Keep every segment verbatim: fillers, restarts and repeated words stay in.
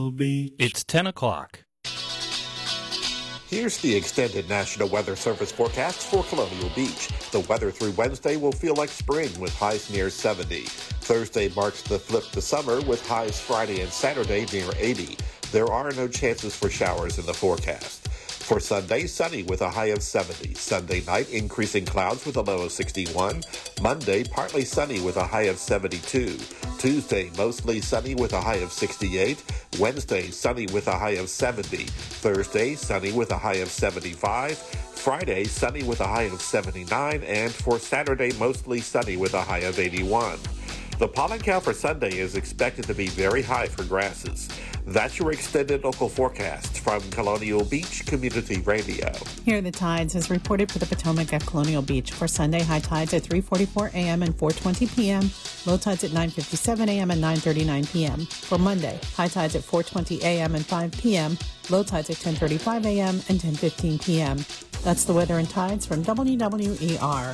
Colonial Beach. It's ten o'clock. Here's the extended National Weather Service forecast for Colonial Beach. The weather through Wednesday will feel like spring with highs near seventy. Thursday marks the flip to summer with highs Friday and Saturday near eighty. There are no chances for showers in the forecast. For Sunday, sunny with a high of seventy. Sunday night, increasing clouds with a low of sixty-one. Monday, partly sunny with a high of seventy-two. Tuesday, mostly sunny with a high of sixty-eight. Wednesday, sunny with a high of seventy. Thursday, sunny with a high of seventy-five. Friday, sunny with a high of seventy-nine. And for Saturday, mostly sunny with a high of eighty-one. The pollen count for Sunday is expected to be very high for grasses. That's your extended local forecast from Colonial Beach Community Radio. Here are the tides as reported for the Potomac at Colonial Beach. For Sunday, high tides at three forty-four a.m. and four twenty p.m., low tides at nine fifty-seven a.m. and nine thirty-nine p.m. For Monday, high tides at four twenty a.m. and five p.m., low tides at ten thirty-five a.m. and ten fifteen p.m. That's the weather and tides from W W E R.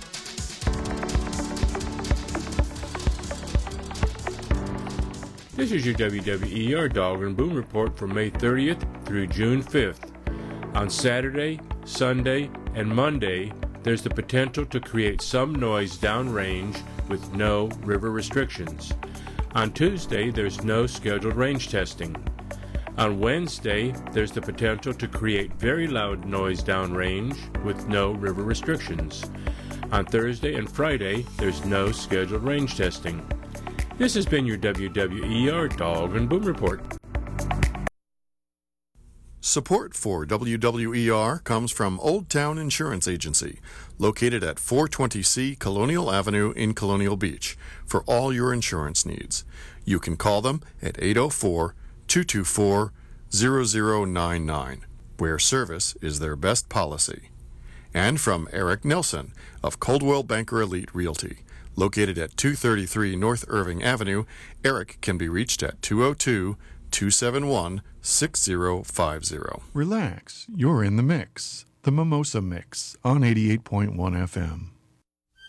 This is your W W E R Dog and Boom Report for May thirtieth through June fifth. On Saturday, Sunday, and Monday, there's the potential to create some noise downrange with no river restrictions. On Tuesday, there's no scheduled range testing. On Wednesday, there's the potential to create very loud noise downrange with no river restrictions. On Thursday and Friday, there's no scheduled range testing. This has been your W W E R Dog and Boom Report. Support for W W E R comes from Old Town Insurance Agency, located at four twenty C Colonial Avenue in Colonial Beach, for all your insurance needs. You can call them at eight oh four, two two four, zero zero nine nine, where service is their best policy. And from Eric Nelson of Coldwell Banker Elite Realty. Located at two thirty-three North Irving Avenue, Eric can be reached at two oh two, two seven one, six zero five zero. Relax, you're in the mix. The Mimosa Mix on eighty-eight point one F M.